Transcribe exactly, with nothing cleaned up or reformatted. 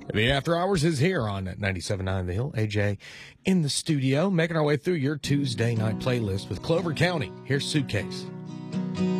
The After Hours is here on ninety-seven point nine The Hill. A J in the studio, making our way through your Tuesday night playlist with Clover County. Here's Suitcase.